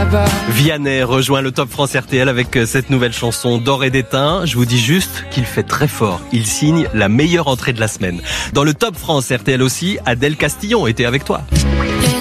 Vianney rejoint le Top France RTL avec cette nouvelle chanson d'or et d'étain. Je vous dis juste qu'il fait très fort. Il signe la meilleure entrée de la semaine. Dans le Top France RTL aussi, Adèle Castillon était avec toi.